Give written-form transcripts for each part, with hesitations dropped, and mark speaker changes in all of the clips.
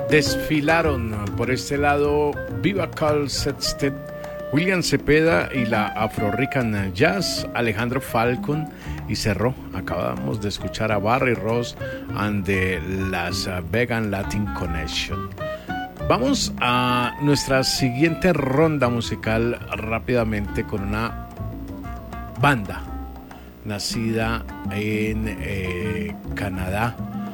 Speaker 1: Desfilaron por este lado Viva Carl Sextet, William Cepeda y la Afro-Rican Jazz, Alejandro Falcon, y cerró, acabamos de escuchar a Barry Ross and the Las Vegan Latin Connection. Vamos a nuestra siguiente ronda musical rápidamente con una banda nacida en Canadá,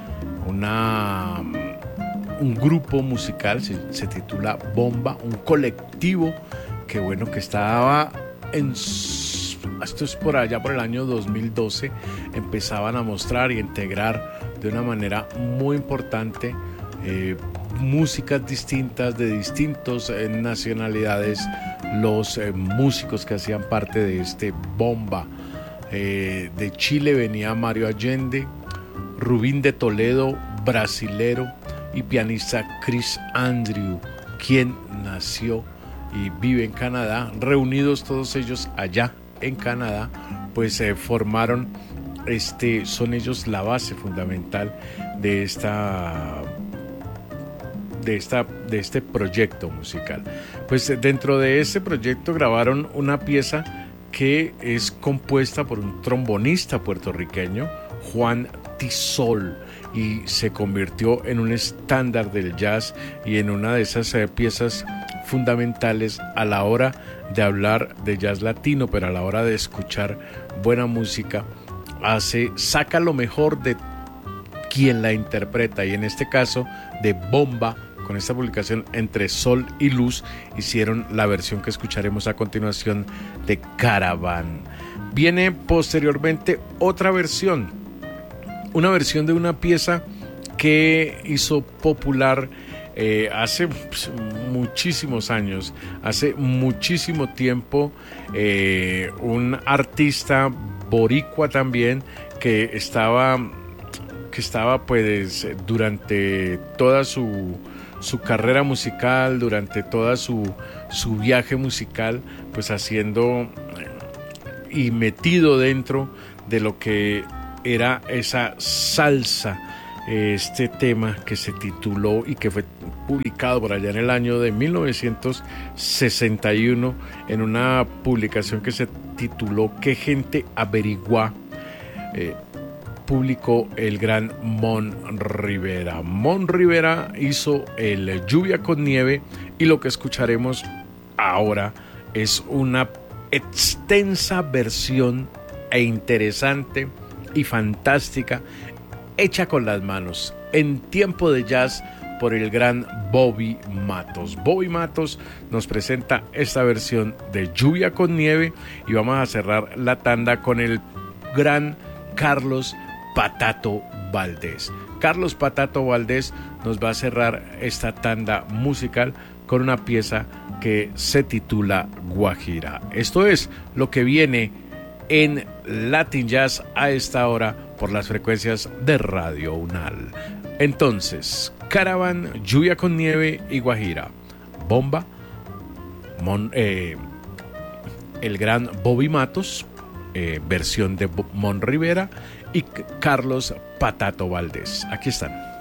Speaker 1: un grupo musical, se titula Bomba, un colectivo que bueno, que estaba esto es por allá por el año 2012, empezaban a mostrar y integrar de una manera muy importante músicas distintas de distintas nacionalidades, los músicos que hacían parte de este Bomba. De Chile venía Mario Allende, Rubín de Toledo, brasilero, y pianista Chris Andrew, quien nació y vive en Canadá. Reunidos todos ellos allá en Canadá, pues formaron son ellos la base fundamental de este proyecto musical. Pues dentro de ese proyecto grabaron una pieza que es compuesta por un trombonista puertorriqueño, Juan Tisol, y se convirtió en un estándar del jazz y en una de esas piezas fundamentales a la hora de hablar de jazz latino, pero a la hora de escuchar buena música, saca lo mejor de quien la interpreta, y en este caso de Bomba. Con esta publicación Entre Sol y Luz hicieron la versión que escucharemos a continuación de Caravan. Viene posteriormente otra versión, una versión de una pieza que hizo popular hace muchísimos años, hace muchísimo tiempo, un artista boricua también que estaba pues durante toda su carrera musical, durante toda su viaje musical, pues haciendo y metido dentro de lo que era esa salsa, este tema que se tituló y que fue publicado por allá en el año de 1961 en una publicación que se tituló ¿Qué gente averigua? Publicó el gran Mon Rivera. Mon Rivera hizo el Lluvia con Nieve, y lo que escucharemos ahora es una extensa versión interesante y fantástica, hecha con las manos, en tiempo de jazz, por el gran Bobby Matos. Bobby Matos nos presenta esta versión de Lluvia con Nieve, y vamos a cerrar la tanda con el gran Carlos Patato Valdés. Carlos Patato Valdés nos va a cerrar esta tanda musical con una pieza que se titula Guajira. Esto es lo que viene en Latin Jazz a esta hora por las frecuencias de Radio UNAL. Entonces, Caravan, Lluvia con Nieve y Guajira. Bomba, el gran Bobby Matos, versión de Mon Rivera, y Carlos Patato Valdés. Aquí están.